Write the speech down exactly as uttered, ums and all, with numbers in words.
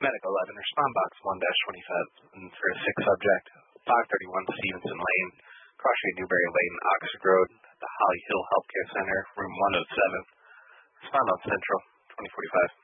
Medic eleven, respond box one dash twenty-five for a sick subject, five thirty-one Stevenson Lane, Cross Street, Newberry Lane, Oxford Road, the Holly Hill Healthcare Center, room one oh seven. Respond on Central, twenty forty-five.